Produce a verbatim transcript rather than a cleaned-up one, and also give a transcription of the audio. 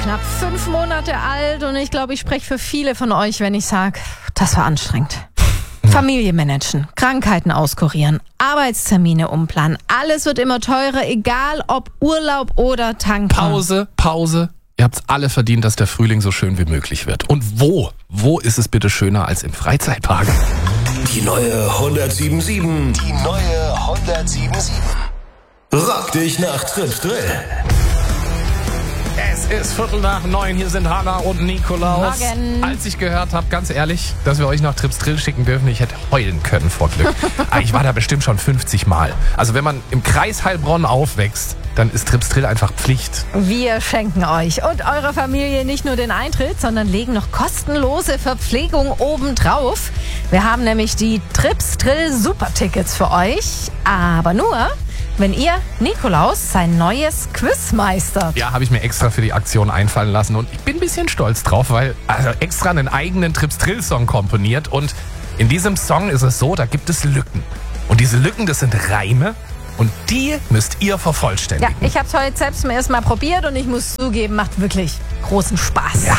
knapp fünf Monate alt und ich glaube, ich spreche für viele von euch, wenn ich sage, das war anstrengend. Familie managen, Krankheiten auskurieren, Arbeitstermine umplanen, alles wird immer teurer, egal ob Urlaub oder Tanken. Pause, Pause. Ihr habt's alle verdient, dass der Frühling so schön wie möglich wird. Und wo? Wo ist es bitte schöner als im Freizeitpark? Die neue hundertsieben sieben. Die neue hundertsieben sieben. Rock dich nach Trips Drill. Es ist Viertel nach neun, hier sind Hanna und Nikolaus. Morgen. Als ich gehört habe, ganz ehrlich, dass wir euch nach Trips Drill schicken dürfen, ich hätte heulen können vor Glück. Aber ich war da bestimmt schon fünfzig Mal. Also wenn man im Kreis Heilbronn aufwächst, dann ist Trips Drill einfach Pflicht. Wir schenken euch und eurer Familie nicht nur den Eintritt, sondern legen noch kostenlose Verpflegung obendrauf. Wir haben nämlich die Trips Drill Supertickets für euch, aber nur, wenn ihr Nikolaus sein neues Quiz meistert. Ja, habe ich mir extra für die Aktion einfallen lassen und ich bin ein bisschen stolz drauf, weil also extra einen eigenen Trips Drill Song komponiert und in diesem Song ist es so, da gibt es Lücken. Und diese Lücken, das sind Reime und die müsst ihr vervollständigen. Ja, ich habe es heute selbst zum ersten Mal probiert und ich muss zugeben, macht wirklich großen Spaß. Ja.